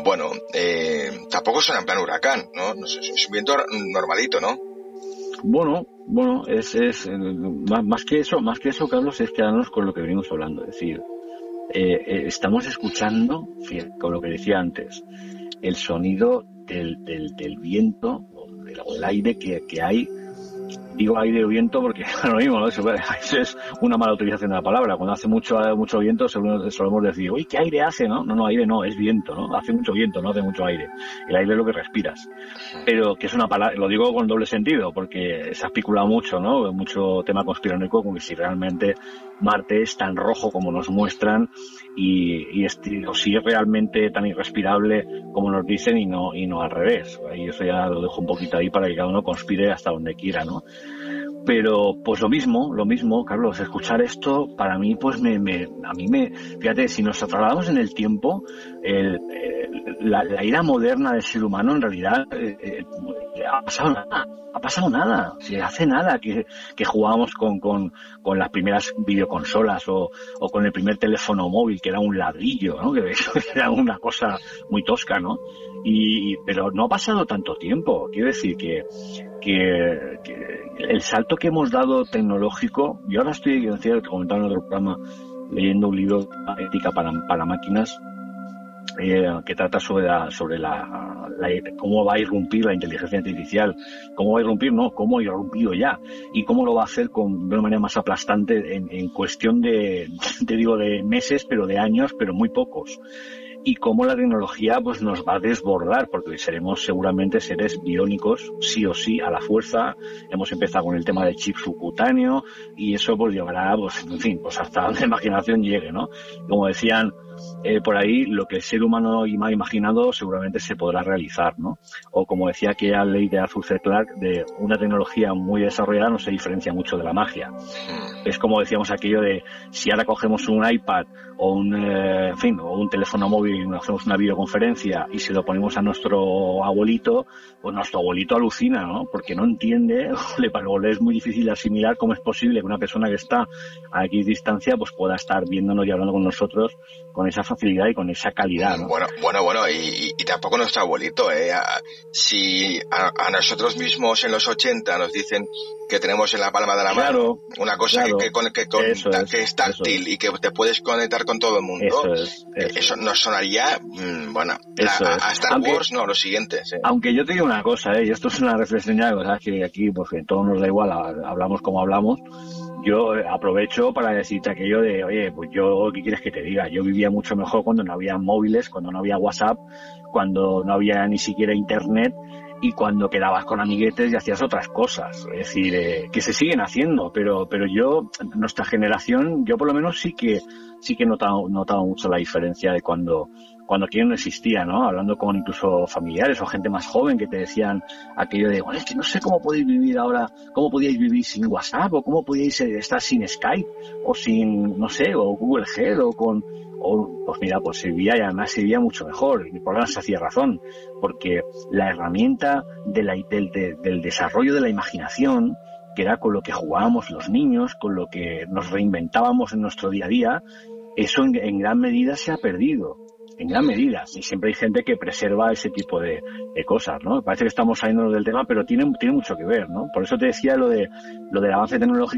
Bueno, tampoco suena en plan huracán, ¿no? No sé, es un viento normalito, ¿no? Bueno, es más que eso, Carlos, es quedarnos con lo que venimos hablando. Es decir, estamos escuchando, fíjate, con lo que decía antes, el sonido del viento o del aire que hay. Digo aire o viento porque es lo mismo, ¿no? Eso es una mala utilización de la palabra. Cuando hace mucho viento solemos decir, uy, ¿qué aire hace? No, aire no, es viento, ¿no? Hace mucho viento, no hace mucho aire. El aire es lo que respiras. Pero que es una palabra, lo digo con doble sentido, porque se ha especulado mucho, ¿no? Mucho tema conspiranoico, como que si realmente Marte es tan rojo como nos muestran o si es realmente tan irrespirable como nos dicen y no al revés. Y eso ya lo dejo un poquito ahí para que cada uno conspire hasta donde quiera, ¿no? Pero pues lo mismo, Carlos, escuchar esto para mí pues fíjate, si nos trasladamos en el tiempo, la ira moderna del ser humano en realidad ha pasado nada, si hace nada que jugábamos con las primeras videoconsolas o con el primer teléfono móvil que era un ladrillo, ¿no? Que era una cosa muy tosca, ¿no? Pero no ha pasado tanto tiempo, quiero decir que el salto que hemos dado tecnológico, yo ahora estoy, comentando en otro programa, leyendo un libro, Ética para máquinas, que trata sobre cómo va a irrumpir la inteligencia artificial, cómo va a irrumpir, cómo ha irrumpido ya, y cómo lo va a hacer de una manera más aplastante en cuestión de meses, pero de años, pero muy pocos. Y cómo la tecnología pues nos va a desbordar, porque seremos seguramente seres biónicos, sí o sí, a la fuerza. Hemos empezado con el tema del chip subcutáneo y eso pues llevará, pues en fin, pues hasta donde la imaginación llegue, ¿no? Como decían por ahí, lo que el ser humano ha imaginado seguramente se podrá realizar, ¿no? O como decía aquella ley de Arthur C. Clarke, de una tecnología muy desarrollada no se diferencia mucho de la magia. Es como decíamos aquello de, si ahora cogemos un iPad o un teléfono móvil y hacemos una videoconferencia y se lo ponemos a nuestro abuelito, pues nuestro abuelito alucina, ¿no? Porque no entiende, o le es muy difícil asimilar cómo es posible que una persona que está a X distancia pues pueda estar viéndonos y hablando con nosotros con esa facilidad y con esa calidad, ¿no? Bueno, y tampoco nuestro abuelito, si a nosotros mismos en los 80 nos dicen que tenemos en la palma de la mano una cosa que es táctil y que te puedes conectar con todo el mundo, eso nos sonaría, a Star Wars, no, lo siguiente. Sí. Aunque yo te digo una cosa, y esto es una reflexión ya, ¿sabes? Que aquí pues en todo nos da igual, hablamos como hablamos. Yo aprovecho para decirte aquello de, oye, pues yo, ¿qué quieres que te diga? Yo vivía mucho mejor cuando no había móviles, cuando no había WhatsApp, cuando no había ni siquiera internet y cuando quedabas con amiguetes y hacías otras cosas. Es decir, que se siguen haciendo, pero yo, nuestra generación, yo por lo menos sí que he notado mucho la diferencia de cuando aquello no existía, ¿no? Hablando con incluso familiares o gente más joven que te decían aquello de, bueno, es que no sé cómo podéis vivir ahora, cómo podíais vivir sin WhatsApp, o cómo podíais estar sin Skype, o sin, no sé, o Google Head, pues mira, pues se vivía mucho mejor, y por ahora se hacía razón, porque la herramienta del desarrollo de la imaginación, que era con lo que jugábamos los niños, con lo que nos reinventábamos en nuestro día a día, eso en gran medida se ha perdido. En gran medida, y siempre hay gente que preserva ese tipo de cosas, ¿no? Parece que estamos saliendo del tema, pero tiene mucho que ver, ¿no? Por eso te decía lo del avance tecnológico